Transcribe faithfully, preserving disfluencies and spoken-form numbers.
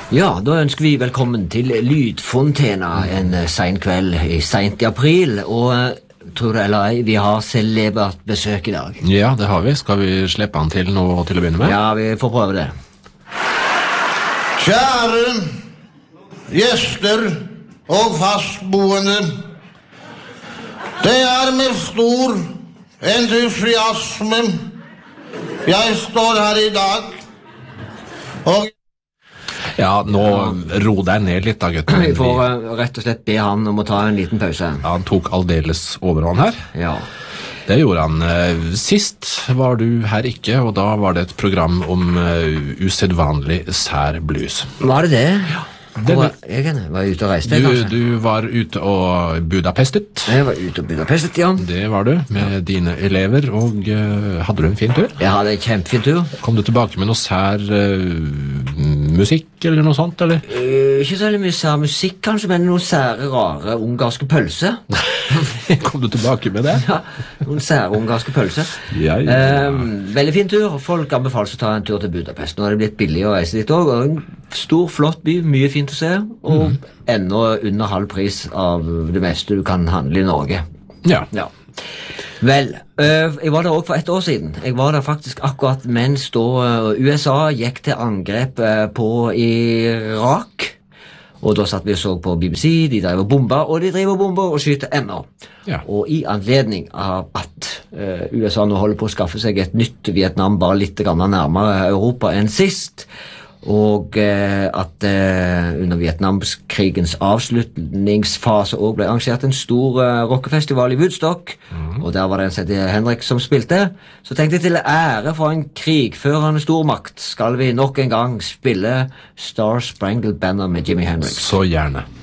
Ja, da ønsker vi velkommen til Lydfontena en sen kveld i sent i april, og tror du eller ei, vi har celebert besøk i dag. Ja, det har vi. Skal vi slippe han til nå til å begynne med? Ja, vi får prøve det. Kjære gjester og fastboende, det er med stor entusiasme jeg står her i dag, og Ja, nå ro deg ned litt da, gutten. Vi får uh, rett og slett be han om å ta en liten pause. Ja, han tok aldeles overhånd her. Ja. Det gjorde han. Sist var du her ikke, og da var det et program om uh, usedvanlig sær blues. Var det det? Ja. Det var, jeg var ute og reiste, du, kanskje? du var ute og Budapestet. Jeg var ute og Budapestet, ja. Det var du, med dine elever, og uh, hadde du en fin tur? Jeg hadde en kjempefin tur. Kom du tilbake med noe sær uh, musikk, eller noe sånt, eller? Uh, ikke så mye sær musikk, kanskje, men noen sære, rare ungarske pølser. Kom du tilbake med det? Ja, noen sære ungarske pølser. Ja, ja. Uh, veldig fin tur. Folk anbefales å ta en tur til Budapest. Nå har det blitt billig å reise dit også, og en stor, flott by, mye fint å se, og mm. enda under halv pris av det meste du kan handle i Norge. Ja. Ja. Vel, øh, jeg var der også for ett år siden. Jeg var der faktisk akkurat mens da uh, U S A gikk til angrep uh, på Irak, og da satt vi og så på B B C, de drev og bomba, og de driver og bomber og skyter ennå. Ja. Og i anledning av at uh, U S A nå holder på å skaffe seg et nytt Vietnam bare litt grann nærmere Europa enn sist, og eh, at eh, under Vietnamkrigens avslutningsfase også ble arrangert en stor eh, rockefestival i Woodstock, mm. og der var det en som heter Henrik som spilte. Så tenkte jeg til ære for en krigførende stormakt skal vi nok en gang spille Star Spangled Banner med Jimi Hendrix. Så gjerne.